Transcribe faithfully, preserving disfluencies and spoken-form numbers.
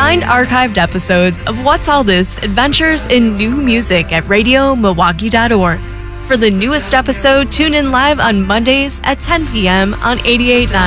Find archived episodes of What's All This Adventures in New Music at radio milwaukee dot org. For the newest episode, tune in live on Mondays at ten p.m. on eighty-eight point nine